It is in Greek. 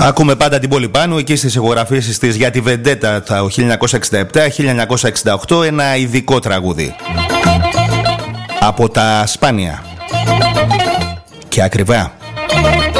Ακούμε πάντα την Πόλη Πάνου εκεί στις ηχογραφήσεις της για τη Βεντέτα το 1967-1968, ένα ειδικό τραγούδι από τα σπάνια και ακριβά.